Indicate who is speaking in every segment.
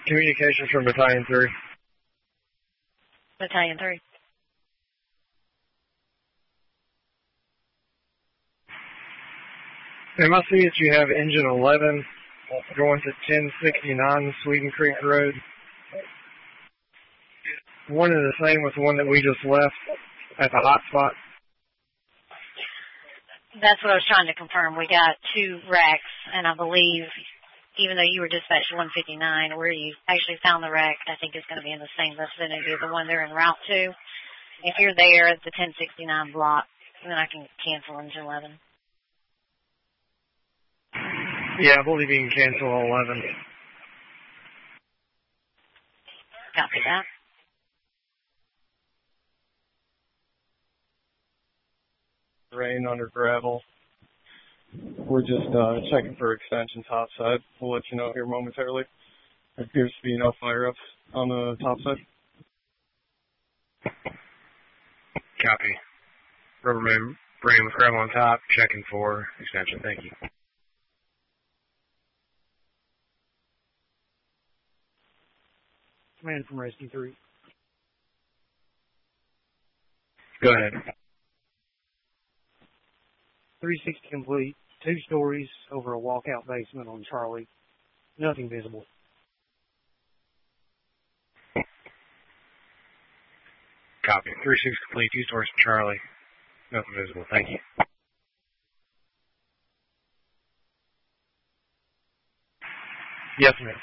Speaker 1: Communications from Battalion 3.
Speaker 2: Battalion 3.
Speaker 1: It must be that you have engine 11 going to 1069 Sweden Creek Road. One and the same with the one that we just left at the hot spot.
Speaker 2: That's what I was trying to confirm. We got 2 racks, and I believe, even though you were dispatched 159, where you actually found the rack, I think it's going to be in the same vicinity of the one they're en route to. If you're there at the 1069 block, then I can cancel engine 11.
Speaker 1: Yeah, I believe you can cancel 11.
Speaker 2: Copy that.
Speaker 1: Rain under gravel. We're just checking for extension topside. We'll let you know here momentarily. There appears to be no fire-ups on the topside.
Speaker 3: Copy. Rubberman rain with gravel on top, checking for extension. Thank you.
Speaker 4: Command from Rescue 3.
Speaker 3: Go ahead.
Speaker 4: 360 complete. 2 stories over a walkout basement on Charlie. Nothing visible.
Speaker 3: Copy. 3-6 complete. 2 stories from Charlie. Nothing visible. Thank you.
Speaker 1: Yes, ma'am.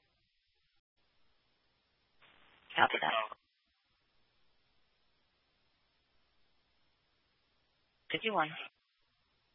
Speaker 2: Copy that. 51.